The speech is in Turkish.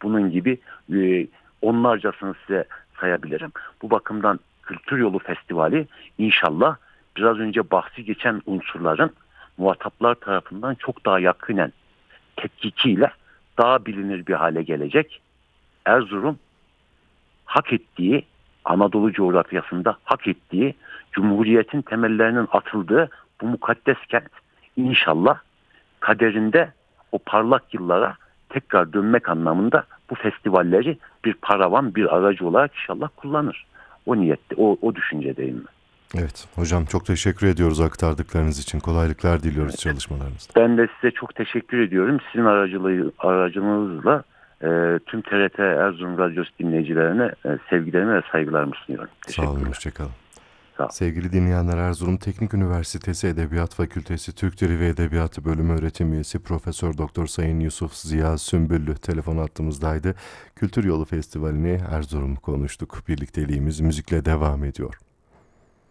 bunun gibi onlarcasını size sayabilirim. Bu bakımdan Kültür Yolu Festivali inşallah biraz önce bahsi geçen unsurların muhataplar tarafından çok daha yakinen tetkikiyle daha bilinir bir hale gelecek. Erzurum hak ettiği, Anadolu coğrafyasında hak ettiği, Cumhuriyet'in temellerinin atıldığı bu mukaddes kent inşallah kaderinde o parlak yıllara tekrar dönmek anlamında bu festivalleri bir paravan, bir aracı olarak inşallah kullanır. O niyette, o düşüncedeyim ben. Evet hocam, çok teşekkür ediyoruz aktardıklarınız için. Kolaylıklar diliyoruz Evet. çalışmalarınızda. Ben de size çok teşekkür ediyorum. Sizin aracılığınızla tüm TRT Erzurum Radyosu dinleyicilerine sevgilerimi ve saygılarımı sunuyorum. Sağ olun, Teşekkürler. hoşçakalın. Sağ olun. Sevgili dinleyenler, Erzurum Teknik Üniversitesi Edebiyat Fakültesi Türk Dili ve Edebiyatı Bölümü öğretim üyesi Profesör Doktor Sayın Yusuf Ziya Sümbüllü telefon hattımızdaydı. Kültür Yolu Festivali'ni Erzurum konuştuk. Birlikteliğimiz müzikle devam ediyor.